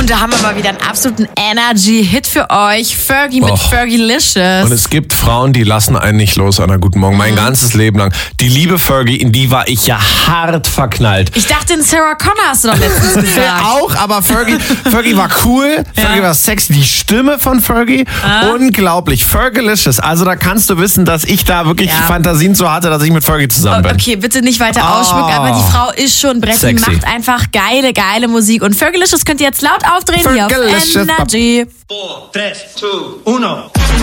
Und da haben wir mal wieder einen absoluten Energy-Hit für euch. Fergie mit Fergie-licious. Und es gibt Frauen, die lassen einen nicht los, Anna. Guten Morgen. Mein ganzes Leben lang. Die liebe Fergie, in die war ich ja hart verknallt. Ich dachte, in Sarah Connor hast du doch letztens gesagt. Auch, aber Fergie war cool. Fergie war sexy. Die Stimme von Fergie, unglaublich. Fergie-licious. Also da kannst du wissen, dass ich da wirklich Fantasien zu hatte, dass ich mit Fergie zusammen bin. Okay, bitte nicht weiter ausschmücken, aber die Frau ist schon Brett. Die macht einfach geile Musik. Und Fergie-licious könnt ihr jetzt laut aufdrehen hier auf Energy. 4, 3, 2, 1.